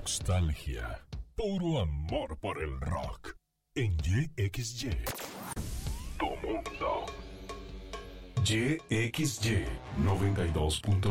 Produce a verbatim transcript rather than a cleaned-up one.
nostalgia, puro amor por el rock. En Y X Y, tu mundo. Y X Y noventa y dos punto